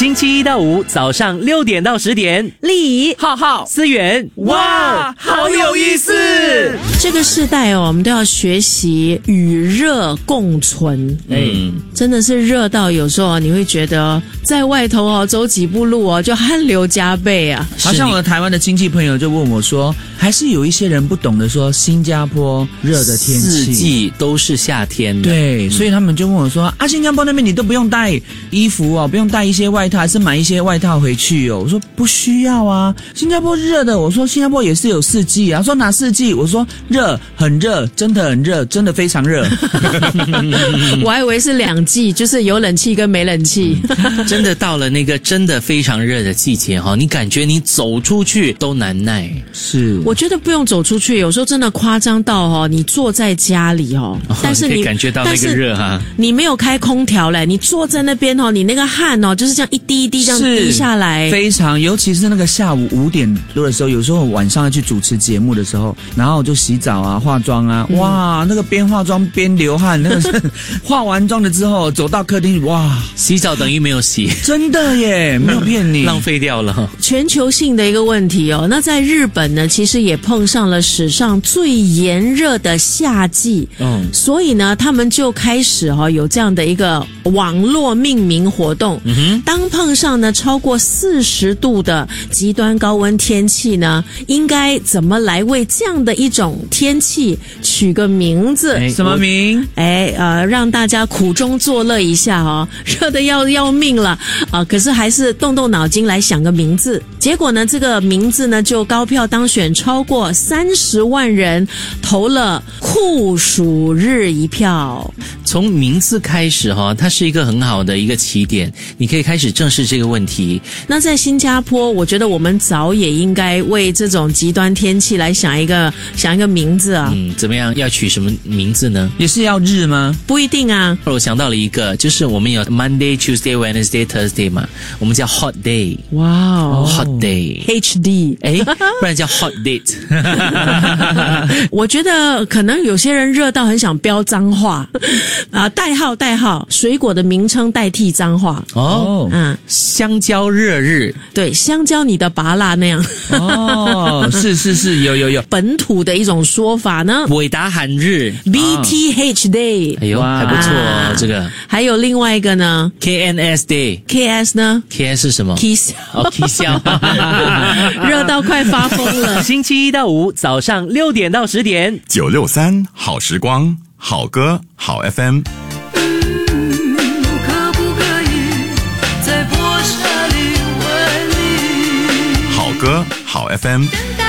星期一到五早上6点到10点， 丽浩浩思源， 哇，好有意思！ 这个世代哦，我们都要学习与热共存。真的是热到有时候你会觉得在外头哦走几步路哦就汗流浃背啊。 好像我的台湾的亲戚朋友就问我说，还是有一些人不懂得说新加坡热的天气， 四季都是夏天的。 对，所以他们就问我说啊，新加坡那边你都不用带衣服哦，不用带一些外套，还是买一些外套回去哦？我说不需要啊，新加坡热的。我说新加坡也是有四季啊。他说哪四季？我说热，很热，真的很热，真的非常热。 我还以为是2季，就是有冷气跟没冷气。 真的到了那个真的非常热的季节哈，你感觉你走出去都难耐。 是， 我觉得不用走出去，有时候真的夸张到哦，你坐在家里哦，但是可以感觉到那个热哈。 你没有开空调嘞，你坐在那边哦，你那个汗哦，就是这样一滴一滴这样滴下来， 非常，尤其是那个下午5点多的时候，有时候晚上要去主持节目的时候，然后就洗澡啊、化妆啊，哇，那个边化妆边流汗，那个是化完妆了之后走到客厅，哇， 洗澡等于没有洗， 真的耶，没有骗你， 浪费掉了。 全球性的一个问题哦。那在日本呢，其实也碰上了史上最炎热的夏季，所以呢，他们就开始有这样的一个网络命名活动。当碰上呢超过40度的极端高温天气呢，应该怎么来为这样的一种天气取个名字？ 什么名？ 让大家苦中作乐一下哦，热得要命了啊！可是还是动动脑筋来想个名字。结果呢，这个名字呢就高票当选，超过30万人投了酷暑日一票。 从名字开始它是一个很好的一个起点，你可以开始正视这个问题。 那在新加坡，我觉得我们早也应该为这种极端天气来想一个名字啊。 怎么样？要取什么名字呢？ 也是要日吗？ 不一定啊。 我想到了一个，就是我们有 Monday、Tuesday、Wednesday、Thursday 嘛，我们叫 Hot Day。 哇哦 ，Hot Day。HD。不然叫 Hot Date。 我觉得可能有些人热到很想飙脏话啊，代号，水果的名称代替脏话。 香蕉热日。 对，香蕉你的拔辣那样。 是，有。 本土的一种说法呢， 伟达喊日 BTH Day。 哎呦，还不错哦，这个。 还有另外一个呢 KNS Day。KS 呢 ？KS 是什么 ？Kiss。 Kiss。 热到快发疯了。 星期一到五早上6点到10点 ，963好时光，好歌好 FM。 可不可以在破舍里为你好歌好 FM。